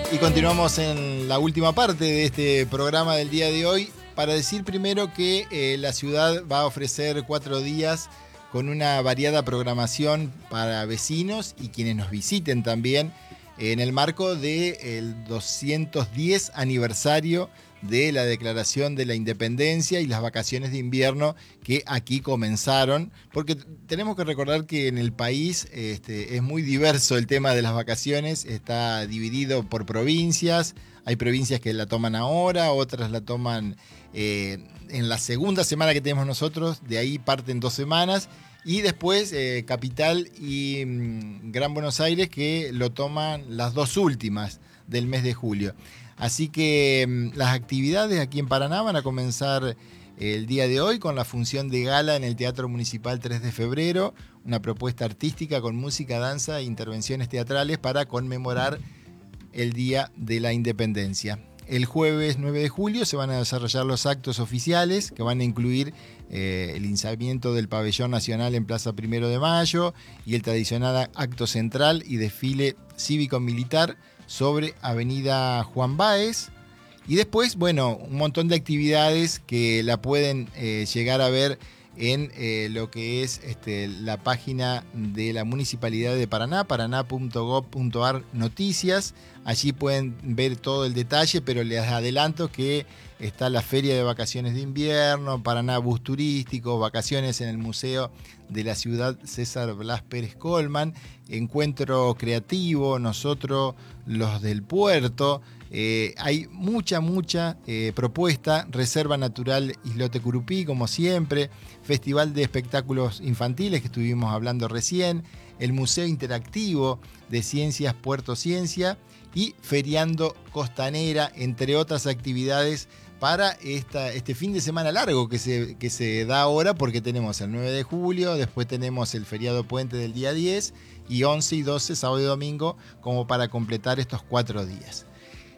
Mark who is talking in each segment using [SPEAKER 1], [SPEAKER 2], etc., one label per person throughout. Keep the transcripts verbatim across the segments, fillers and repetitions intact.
[SPEAKER 1] Y continuamos en la última parte de este programa del día de hoy para decir primero que eh, la ciudad va a ofrecer cuatro días con una variada programación para vecinos y quienes nos visiten también en el marco del doscientos diez aniversario de la Declaración de la Independencia y las vacaciones de invierno que aquí comenzaron, porque tenemos que recordar que en el país este, es muy diverso el tema de las vacaciones, está dividido por provincias, hay provincias que la toman ahora, otras la toman eh, en la segunda semana que tenemos nosotros, de ahí parten dos semanas, y después eh, Capital y mmm, Gran Buenos Aires que lo toman las dos últimas del mes de julio. Así que mmm, las actividades aquí en Paraná van a comenzar el día de hoy con la función de gala en el Teatro Municipal tres de febrero, una propuesta artística con música, danza e intervenciones teatrales para conmemorar el Día de la Independencia. El jueves nueve de julio se van a desarrollar los actos oficiales que van a incluir eh, el izamiento del pabellón nacional en Plaza Primero de Mayo y el tradicional acto central y desfile cívico-militar sobre Avenida Juan Báez. Y después, bueno, un montón de actividades que la pueden eh, llegar a ver en eh, lo que es este, la página de la Municipalidad de Paraná, paraná punto gob punto ar noticias. Allí pueden ver todo el detalle, pero les adelanto que está la Feria de Vacaciones de Invierno, Paraná Bus Turístico, vacaciones en el Museo de la Ciudad César Blas Pérez Colman, encuentro creativo, nosotros los del puerto. Eh, hay mucha, mucha eh, propuesta, Reserva Natural Islote Curupí, como siempre, Festival de Espectáculos Infantiles que estuvimos hablando recién, el Museo Interactivo de Ciencias Puerto Ciencia y Feriando Costanera, entre otras actividades para esta, este fin de semana largo que se, que se da ahora, porque tenemos el nueve de julio, después tenemos el feriado puente del día diez y once y doce, sábado y domingo, como para completar estos cuatro días.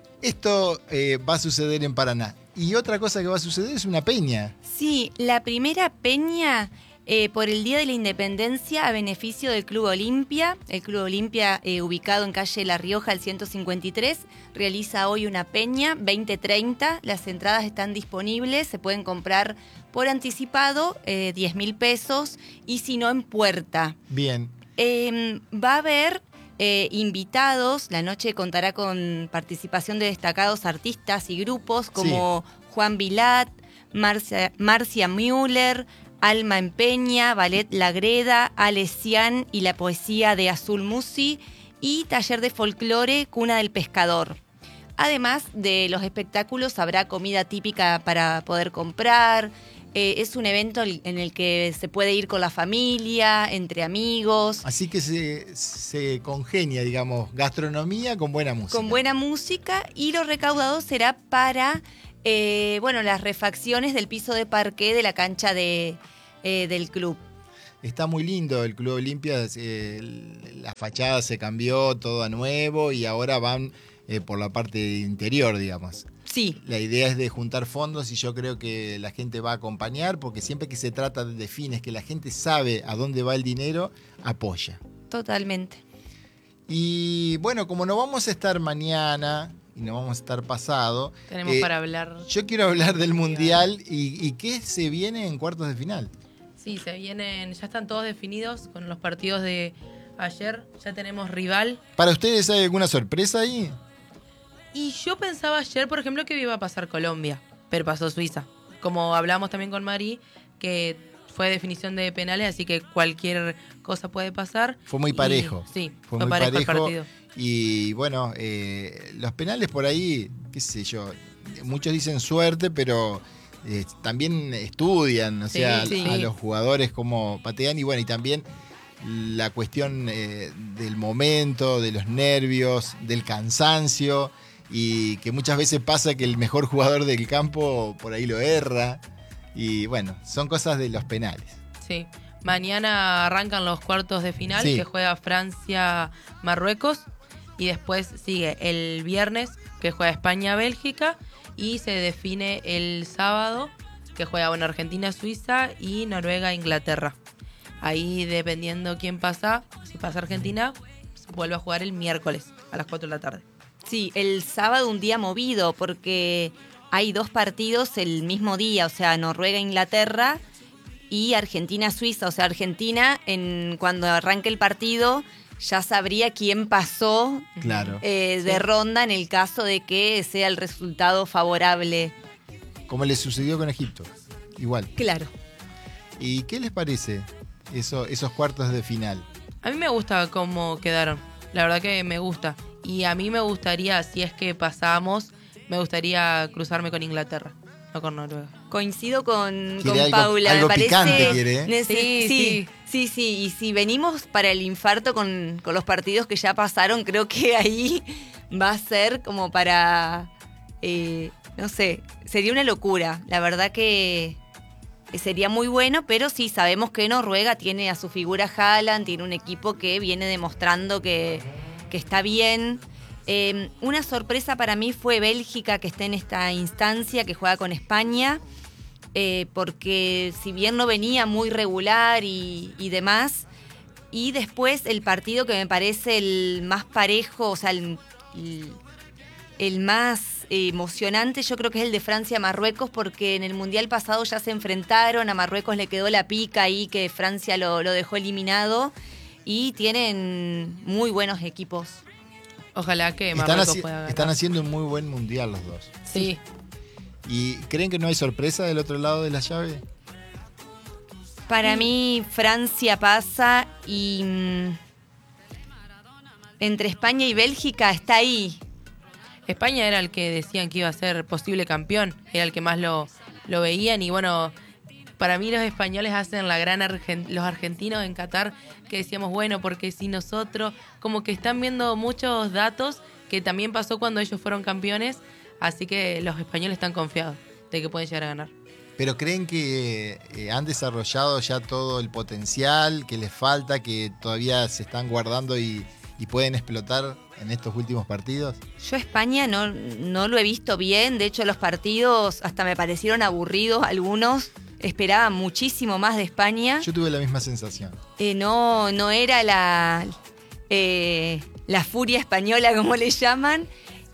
[SPEAKER 1] Esto eh, va a suceder en Paraná. Y otra cosa que va a suceder es una peña.
[SPEAKER 2] Sí, la primera peña eh, por el Día de la Independencia a beneficio del Club Olimpia. El Club Olimpia, eh, ubicado en calle La Rioja, el ciento cincuenta y tres, realiza hoy una peña, veinte treinta. Las entradas están disponibles, se pueden comprar por anticipado, eh, diez mil pesos, y si no, en puerta.
[SPEAKER 1] Bien.
[SPEAKER 2] Eh, va a haber... Eh, invitados, la noche contará con participación de destacados artistas y grupos como sí. Juan Vilat, Marcia, Marcia Müller, Alma Empeña, Ballet La Greda, Alessian y la poesía de Azul Musi y taller de folclore Cuna del Pescador. Además de los espectáculos habrá comida típica para poder comprar. Eh, es un evento en el que se puede ir con la familia, entre amigos.
[SPEAKER 1] Así que se, se congenia, digamos, gastronomía con buena música.
[SPEAKER 2] Con buena música, y lo recaudado será para eh, bueno, las refacciones del piso de parqué de la cancha de, eh, del club.
[SPEAKER 1] Está muy lindo el Club Olimpia, eh, la fachada se cambió, todo a nuevo, y ahora van eh, por la parte interior, digamos.
[SPEAKER 2] Sí.
[SPEAKER 1] La idea es de juntar fondos y yo creo que la gente va a acompañar, porque siempre que se trata de fines, que la gente sabe a dónde va el dinero, apoya.
[SPEAKER 2] Totalmente.
[SPEAKER 1] Y bueno, como no vamos a estar mañana y no vamos a estar pasado...
[SPEAKER 3] Tenemos eh, para hablar...
[SPEAKER 1] Yo quiero hablar del Mundial y, y qué se viene en cuartos de final.
[SPEAKER 3] Sí, se vienen, ya están todos definidos con los partidos de ayer, ya tenemos rival.
[SPEAKER 1] ¿Para ustedes hay alguna sorpresa ahí?
[SPEAKER 3] Y yo pensaba ayer, por ejemplo, que iba a pasar Colombia, pero pasó Suiza. Como hablamos también con Mari, que fue definición de penales, así que cualquier cosa puede pasar.
[SPEAKER 1] Fue muy parejo.
[SPEAKER 3] Y, sí,
[SPEAKER 1] fue,
[SPEAKER 3] fue
[SPEAKER 1] muy
[SPEAKER 3] parejo,
[SPEAKER 1] parejo
[SPEAKER 3] el partido.
[SPEAKER 1] Y bueno, eh, los penales por ahí, qué sé yo, muchos dicen suerte, pero eh, también estudian, o
[SPEAKER 3] sí,
[SPEAKER 1] sea,
[SPEAKER 3] sí.
[SPEAKER 1] a los jugadores cómo patean, y bueno, y también la cuestión eh, del momento, de los nervios, del cansancio, y que muchas veces pasa que el mejor jugador del campo por ahí lo erra, y bueno, son cosas de los penales.
[SPEAKER 3] Sí, mañana arrancan los cuartos de final, sí. que juega Francia-Marruecos, y después sigue el viernes, que juega España-Bélgica, y se define el sábado, que juega bueno, Argentina-Suiza y Noruega-Inglaterra. Ahí, dependiendo quién pasa, si pasa Argentina, vuelve a jugar el miércoles a las cuatro de la tarde.
[SPEAKER 2] Sí, el sábado un día movido, porque hay dos partidos el mismo día, o sea, Noruega-Inglaterra y Argentina-Suiza. O sea, Argentina, en, cuando arranque el partido, ya sabría quién pasó
[SPEAKER 1] claro.
[SPEAKER 2] eh, de
[SPEAKER 3] sí.
[SPEAKER 2] ronda en el caso de que sea el resultado favorable.
[SPEAKER 1] Como le sucedió con Egipto, igual.
[SPEAKER 2] Claro.
[SPEAKER 1] ¿Y qué les parece eso, esos cuartos de final?
[SPEAKER 3] A mí me gusta cómo quedaron, la verdad que me gusta. Y a mí me gustaría, si es que pasamos, me gustaría cruzarme con Inglaterra, no con Noruega.
[SPEAKER 2] Coincido con, con
[SPEAKER 1] algo,
[SPEAKER 2] Paula,
[SPEAKER 1] algo
[SPEAKER 2] me parece.
[SPEAKER 1] Picante quiere, ¿eh?
[SPEAKER 2] Nece-
[SPEAKER 3] Sí,
[SPEAKER 2] sí,
[SPEAKER 3] sí.
[SPEAKER 2] sí, sí. Y si venimos para el infarto con, con los partidos que ya pasaron, creo que ahí va a ser como para, eh, no sé, sería una locura. La verdad que sería muy bueno, pero sí, sabemos que Noruega tiene a su figura Haaland, tiene un equipo que viene demostrando que, que está bien. Eh, una sorpresa para mí fue Bélgica, que está en esta instancia, que juega con España, eh, porque si bien no venía muy regular y, y demás, y después el partido que me parece el más parejo, o sea, el, el, el más emocionante, yo creo que es el de Francia-Marruecos, porque en el Mundial pasado ya se enfrentaron, a Marruecos le quedó la pica ahí que Francia lo, lo dejó eliminado, y tienen muy buenos equipos.
[SPEAKER 3] Ojalá que
[SPEAKER 1] Están,
[SPEAKER 3] Marruecos
[SPEAKER 1] haci-
[SPEAKER 3] pueda ganar.
[SPEAKER 1] están haciendo un muy buen mundial los dos.
[SPEAKER 3] Sí.
[SPEAKER 1] ¿Y creen que no hay sorpresa del otro lado de la llave?
[SPEAKER 2] Para mí, Francia pasa y mm, entre España y Bélgica está ahí.
[SPEAKER 3] España era el que decían que iba a ser posible campeón, era el que más lo, lo veían y bueno, para mí los españoles hacen la gran Argen- los argentinos en Qatar, que decíamos, bueno, porque si nosotros, como que están viendo muchos datos que también pasó cuando ellos fueron campeones, así que los españoles están confiados de que pueden llegar a ganar.
[SPEAKER 1] ¿Pero creen que eh, han desarrollado ya todo el potencial que les falta, que todavía se están guardando y, y pueden explotar en estos últimos partidos?
[SPEAKER 2] Yo España no, no lo he visto bien, de hecho los partidos hasta me parecieron aburridos algunos, esperaba muchísimo más de España.
[SPEAKER 1] Yo tuve la misma sensación.
[SPEAKER 2] Eh, no, no era la, eh, la furia española como le llaman,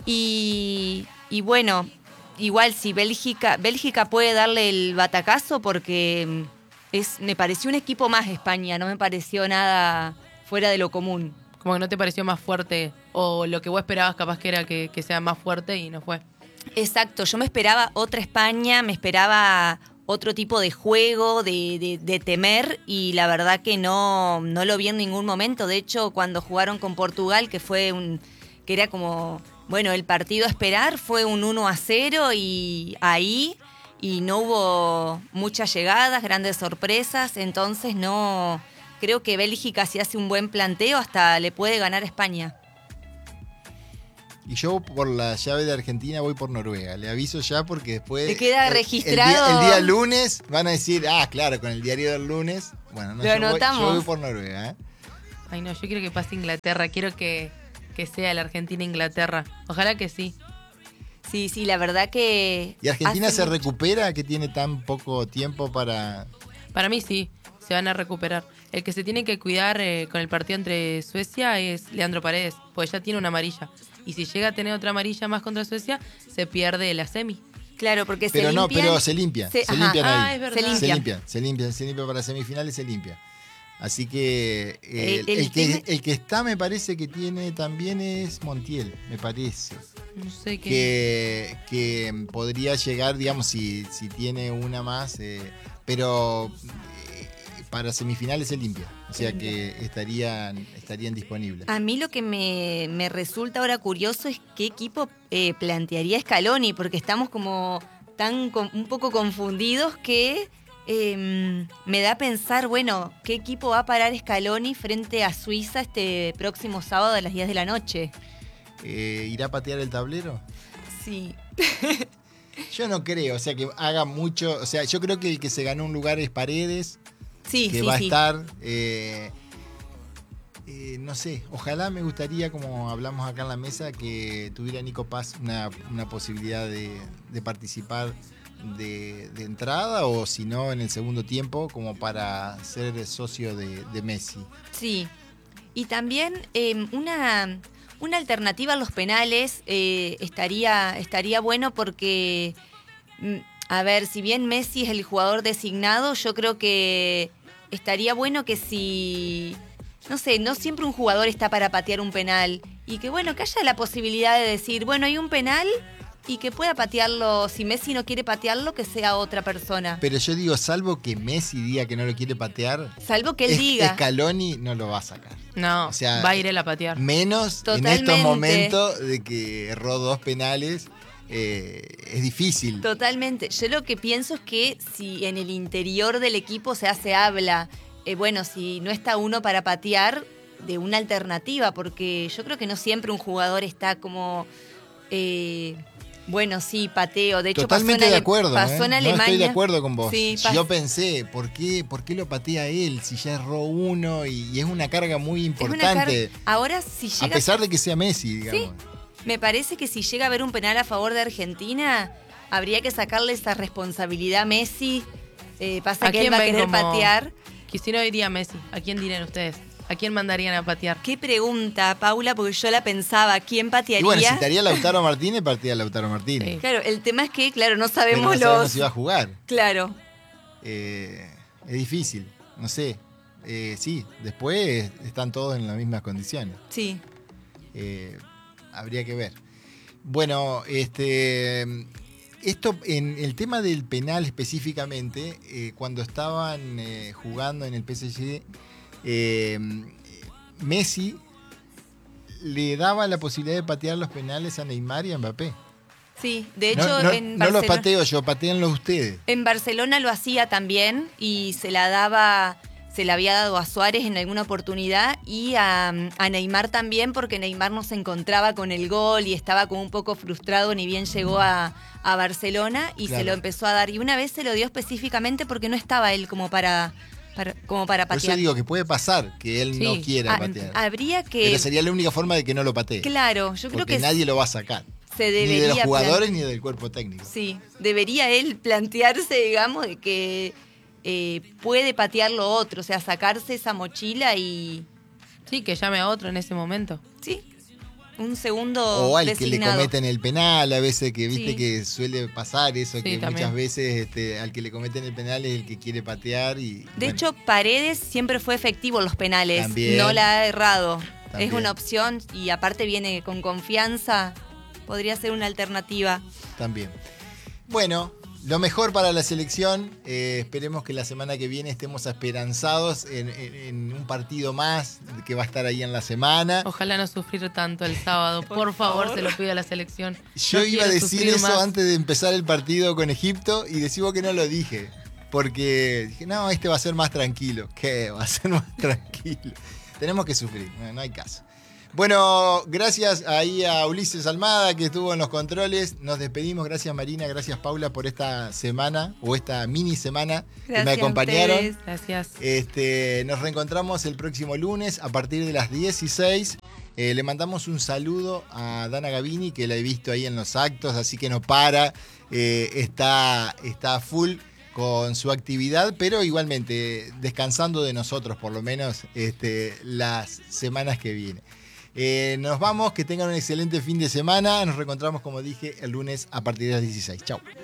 [SPEAKER 2] y, y bueno, igual si Bélgica, Bélgica puede darle el batacazo porque es, me pareció un equipo más España, no me pareció nada fuera de lo común.
[SPEAKER 3] Como que no te pareció más fuerte, o lo que vos esperabas capaz que era que, que sea más fuerte y no fue.
[SPEAKER 2] Exacto, yo me esperaba otra España, me esperaba otro tipo de juego, de, de, de temer, y la verdad que no, no lo vi en ningún momento. De hecho, cuando jugaron con Portugal, que fue un, que era como, bueno, el partido a esperar, fue un uno a cero y ahí, y no hubo muchas llegadas, grandes sorpresas, entonces no, creo que Bélgica, si hace un buen planteo, hasta le puede ganar a España.
[SPEAKER 1] Y yo por la llave de Argentina voy por Noruega. Le aviso ya porque después...
[SPEAKER 2] Te queda
[SPEAKER 1] el-
[SPEAKER 2] registrado.
[SPEAKER 1] El día, el día lunes van a decir, ah, claro, con el diario del lunes. Bueno, no,
[SPEAKER 2] Lo
[SPEAKER 1] yo, voy,
[SPEAKER 2] anotamos.
[SPEAKER 1] yo voy por Noruega, ¿eh?
[SPEAKER 3] Ay no, yo quiero que pase Inglaterra, quiero que, que sea la Argentina-Inglaterra. Ojalá que sí.
[SPEAKER 2] Sí, sí, la verdad que...
[SPEAKER 1] ¿Y Argentina
[SPEAKER 2] hace
[SPEAKER 1] se
[SPEAKER 2] mucho-
[SPEAKER 1] recupera, que tiene tan poco tiempo para...?
[SPEAKER 3] Para mí sí, se van a recuperar. El que se tiene que cuidar eh, con el partido entre Suecia es Leandro Paredes, pues ya tiene una amarilla. Y si llega a tener otra amarilla más contra Suecia, se pierde la semi.
[SPEAKER 2] Claro, porque
[SPEAKER 1] Pero
[SPEAKER 2] se
[SPEAKER 1] no,
[SPEAKER 2] limpian...
[SPEAKER 1] pero se limpia, se,
[SPEAKER 2] se- ajá.
[SPEAKER 1] limpian
[SPEAKER 3] Ah,
[SPEAKER 1] ahí.
[SPEAKER 3] es verdad.
[SPEAKER 2] Se
[SPEAKER 1] Se
[SPEAKER 2] limpian.
[SPEAKER 1] limpia, se limpia, se limpia para semifinales, se limpia. Así que eh,
[SPEAKER 2] El-
[SPEAKER 1] el,
[SPEAKER 2] el
[SPEAKER 1] que
[SPEAKER 2] tema-
[SPEAKER 1] el que está me parece que tiene también es Montiel, me parece.
[SPEAKER 3] No sé qué.
[SPEAKER 1] Que, que podría llegar, digamos, si, si tiene una más, eh, pero eh, para semifinales se limpia. O sea que estarían, estarían disponibles.
[SPEAKER 2] A mí lo que me, me resulta ahora curioso es qué equipo eh, plantearía Scaloni, porque estamos como tan con- un poco confundidos que eh, me da a pensar, bueno, ¿qué equipo va a parar Scaloni frente a Suiza este próximo sábado a las diez de la noche?
[SPEAKER 1] Eh, ¿Irá a patear el tablero?
[SPEAKER 2] Sí.
[SPEAKER 1] Yo no creo, o sea que haga mucho, o sea, yo creo que el que se ganó un lugar es Paredes,
[SPEAKER 2] Sí,
[SPEAKER 1] que
[SPEAKER 2] sí,
[SPEAKER 1] va
[SPEAKER 2] sí.
[SPEAKER 1] a estar, eh, eh, no sé, ojalá me gustaría, como hablamos acá en la mesa, que tuviera Nico Paz una, una posibilidad de, de participar de, de entrada, o si no en el segundo tiempo, como para ser socio de, de Messi.
[SPEAKER 2] Sí. Y también eh, una, Una alternativa a los penales eh, estaría, estaría bueno porque, a ver, si bien Messi es el jugador designado, yo creo que estaría bueno que si, no sé, no siempre un jugador está para patear un penal y que, bueno, que haya la posibilidad de decir, bueno, hay un penal y que pueda patearlo, si Messi no quiere patearlo, que sea otra persona.
[SPEAKER 1] Pero yo digo, salvo que Messi diga que no lo quiere patear,
[SPEAKER 2] salvo que él
[SPEAKER 1] es,
[SPEAKER 2] diga.
[SPEAKER 1] Scaloni no lo va a sacar.
[SPEAKER 3] No,
[SPEAKER 1] o sea,
[SPEAKER 3] va a ir él a patear.
[SPEAKER 1] Menos
[SPEAKER 2] Totalmente.
[SPEAKER 1] En estos momentos de que erró dos penales, eh, es difícil.
[SPEAKER 2] Totalmente. Yo lo que pienso es que si en el interior del equipo, o sea, se habla, eh, bueno, si no está uno para patear, de una alternativa, porque yo creo que no siempre un jugador está como... Eh, Bueno, sí, pateo. De hecho,
[SPEAKER 1] Totalmente
[SPEAKER 2] pasó en
[SPEAKER 1] de
[SPEAKER 2] Ale-
[SPEAKER 1] acuerdo.
[SPEAKER 2] pasó
[SPEAKER 1] ¿eh?
[SPEAKER 2] en Alemania.
[SPEAKER 1] No estoy de acuerdo con vos.
[SPEAKER 2] Sí, pas-
[SPEAKER 1] Yo pensé, ¿por qué, ¿por qué lo patea él si ya erró uno? Y, y es una carga muy
[SPEAKER 2] es una
[SPEAKER 1] importante.
[SPEAKER 2] car- Ahora, si
[SPEAKER 1] A
[SPEAKER 2] llega...
[SPEAKER 1] pesar de que sea Messi, digamos.
[SPEAKER 2] Sí, me parece que si llega a haber un penal a favor de Argentina, habría que sacarle esa responsabilidad a Messi. Eh, pasa
[SPEAKER 3] ¿A
[SPEAKER 2] que él
[SPEAKER 3] quién
[SPEAKER 2] va a
[SPEAKER 3] ven
[SPEAKER 2] querer
[SPEAKER 3] como-
[SPEAKER 2] patear.
[SPEAKER 3] Que si no diría Messi, ¿a quién dirían ustedes? ¿A quién mandarían a patear?
[SPEAKER 2] Qué pregunta, Paula, porque yo la pensaba. ¿Quién patearía?
[SPEAKER 1] Y bueno, si estaría Lautaro Martínez, partiría Lautaro Martínez.
[SPEAKER 3] Sí.
[SPEAKER 2] Claro, el tema es que, claro, no
[SPEAKER 1] Pero
[SPEAKER 2] sabemos
[SPEAKER 1] no sabemos
[SPEAKER 2] los...
[SPEAKER 1] si va a jugar.
[SPEAKER 2] Claro.
[SPEAKER 1] Eh, es difícil, no sé. Eh, sí, después están todos en las mismas condiciones.
[SPEAKER 2] Sí.
[SPEAKER 1] Eh, habría que ver. Bueno, este, esto en el tema del penal específicamente, eh, cuando estaban eh, jugando en el P S G, eh, Messi le daba la posibilidad de patear los penales a Neymar y a Mbappé.
[SPEAKER 2] Sí, de hecho,
[SPEAKER 1] no no,
[SPEAKER 2] en
[SPEAKER 1] no los
[SPEAKER 2] Barcelona...
[SPEAKER 1] pateo yo, pateanlos ustedes.
[SPEAKER 2] En Barcelona lo hacía también y se la daba, se la había dado a Suárez en alguna oportunidad y a, a Neymar también, porque Neymar no se encontraba con el gol y estaba como un poco frustrado, ni bien llegó a, a Barcelona y
[SPEAKER 1] Claro.
[SPEAKER 2] se lo empezó a dar. Y una vez se lo dio específicamente porque no estaba él como para, para, como para
[SPEAKER 1] Por eso
[SPEAKER 2] patear.
[SPEAKER 1] digo que puede pasar que él
[SPEAKER 3] Sí.
[SPEAKER 1] no quiera
[SPEAKER 2] Ah,
[SPEAKER 1] patear.
[SPEAKER 2] habría que...
[SPEAKER 1] Pero sería la única forma de que no lo patee.
[SPEAKER 2] Claro, yo creo
[SPEAKER 1] porque
[SPEAKER 2] que
[SPEAKER 1] nadie lo va a sacar.
[SPEAKER 2] se
[SPEAKER 1] Ni
[SPEAKER 2] debería...
[SPEAKER 1] de los
[SPEAKER 2] plan-
[SPEAKER 1] jugadores ni del cuerpo técnico.
[SPEAKER 2] Sí, debería él plantearse, digamos, de que eh, puede patear lo otro, o sea, sacarse esa mochila y,
[SPEAKER 3] Sí, que llame a otro en ese momento.
[SPEAKER 2] sí, un segundo
[SPEAKER 1] O al que le
[SPEAKER 2] designado.
[SPEAKER 1] cometen el penal, a veces que viste
[SPEAKER 2] Sí.
[SPEAKER 1] que suele pasar eso,
[SPEAKER 3] Sí,
[SPEAKER 1] que
[SPEAKER 3] también.
[SPEAKER 1] muchas veces este, al que le cometen el penal es el que quiere patear y
[SPEAKER 2] De
[SPEAKER 1] bueno,
[SPEAKER 2] hecho, Paredes siempre fue efectivo en los penales,
[SPEAKER 1] También.
[SPEAKER 2] no la ha errado.
[SPEAKER 1] También.
[SPEAKER 2] Es una opción y aparte viene con confianza, podría ser una alternativa.
[SPEAKER 1] también. Bueno, lo mejor para la selección, eh, esperemos que la semana que viene estemos esperanzados en, en- en un partido más que va a estar ahí en la semana.
[SPEAKER 3] Ojalá no sufrir tanto el sábado. Por, favor, se lo pido a la selección.
[SPEAKER 1] Yo
[SPEAKER 3] No
[SPEAKER 1] iba a
[SPEAKER 3] quiero
[SPEAKER 1] decir
[SPEAKER 3] sufrir
[SPEAKER 1] eso
[SPEAKER 3] más.
[SPEAKER 1] antes de empezar el partido con Egipto y decimos que no lo dije. Porque dije, no, este va a ser más tranquilo. ¿Qué? Va a ser más tranquilo. Tenemos que sufrir, no, no hay caso. Bueno, gracias ahí a Ulises Almada que estuvo en los controles. Nos despedimos. Gracias Marina, gracias Paula por esta semana o esta mini semana que
[SPEAKER 2] Gracias
[SPEAKER 1] me
[SPEAKER 2] a
[SPEAKER 1] acompañaron.
[SPEAKER 2] ustedes.
[SPEAKER 3] Gracias.
[SPEAKER 1] Este, nos reencontramos el próximo lunes a partir de las dieciséis. Eh, le mandamos un saludo a Dana Gavini, que la he visto ahí en los actos, así que no para, eh, está, está full con su actividad, pero igualmente descansando de nosotros por lo menos este, las semanas que vienen. Eh, nos vamos, que tengan un excelente fin de semana. Nos reencontramos, como dije, el lunes a partir de las dieciséis. Chau.